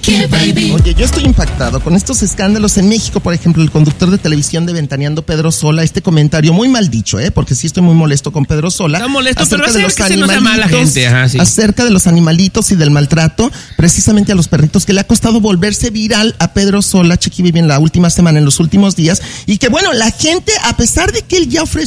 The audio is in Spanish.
Oye, yo estoy impactado con estos escándalos en México. Por ejemplo, el conductor de televisión de Ventaneando, Pedro Sola, este comentario muy mal dicho, porque sí estoy muy molesto con Pedro Sola. Está molesto, pero hace que se nos llama a la gente. Ajá, sí. Acerca de los animalitos y del maltrato, precisamente a los perritos, que le ha costado volverse viral a Pedro Sola, Chiqui Baby, en la última semana, en los últimos días. Y que bueno, la gente, a pesar de que él ya ofreció